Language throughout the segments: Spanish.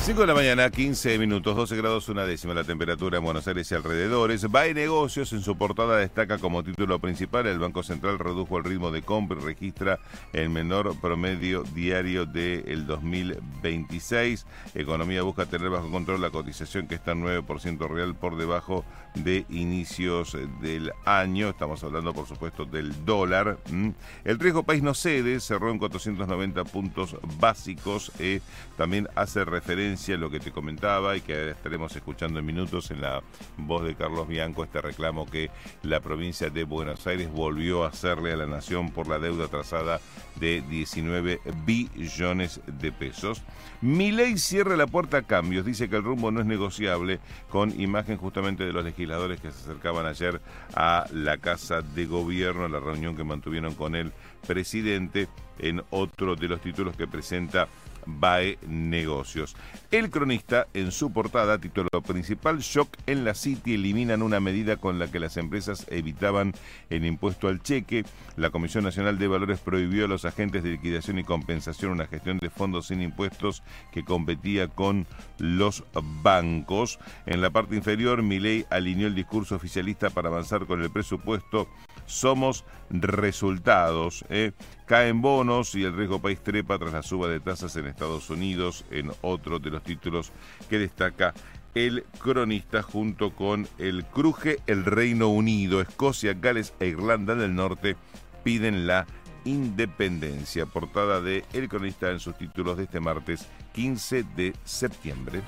5 de la mañana, 15 minutos, 12 grados, una décima la temperatura en Buenos Aires y alrededores. BAE Negocios en su portada destaca como título principal: el Banco Central redujo el ritmo de compra y registra el menor promedio diario del 2026. Economía busca tener bajo control la cotización, que está en 9% real por debajo de inicios del año. Estamos hablando, por supuesto, del dólar. El riesgo país no cede, cerró en 490 puntos básicos. También hace referencia a lo que te comentaba y que estaremos escuchando en minutos en la voz de Carlos Bianco, este reclamo que la provincia de Buenos Aires volvió a hacerle a la nación por la deuda atrasada de 19 billones de pesos. Milei cierra la puerta a cambios, dice que el rumbo no es negociable, con imagen justamente de los legisladores que se acercaban ayer a la Casa de Gobierno, en la reunión que mantuvieron con el presidente, en otro de los títulos que presenta BAE Negocios. El Cronista, en su portada, título principal: shock en la City, eliminan una medida con la que las empresas evitaban el impuesto al cheque. La Comisión Nacional de Valores prohibió a los agentes de liquidación y compensación una gestión de fondos sin impuestos que competía con los bancos. En la parte inferior, Milei alineó el discurso oficialista para avanzar con el presupuesto. Somos resultados. Caen bonos y el riesgo país trepa tras la suba de tasas en Estados Unidos, en otro de los títulos que destaca el Cronista, junto con el cruje el Reino Unido. Escocia, Gales e Irlanda del Norte piden la independencia. Portada de El Cronista en sus títulos de este martes 15 de septiembre.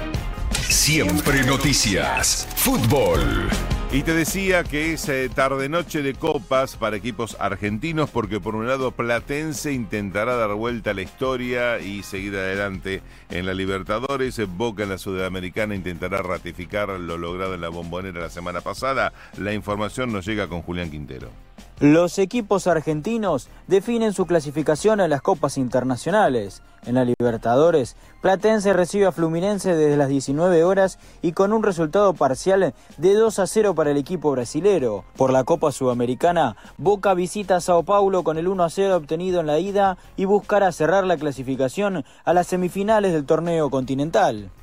Siempre noticias. Fútbol. Y te decía que es tarde-noche de copas para equipos argentinos, porque por un lado Platense intentará dar vuelta a la historia y seguir adelante en la Libertadores. Boca, en la Sudamericana, intentará ratificar lo logrado en la Bombonera la semana pasada. La información nos llega con Julián Quintero. Los equipos argentinos definen su clasificación en las copas internacionales. En la Libertadores, Platense recibe a Fluminense desde las 19 horas y con un resultado parcial de 2-0 para el equipo brasilero. Por la Copa Sudamericana, Boca visita a Sao Paulo con el 1-0 obtenido en la ida y buscará cerrar la clasificación a las semifinales del torneo continental.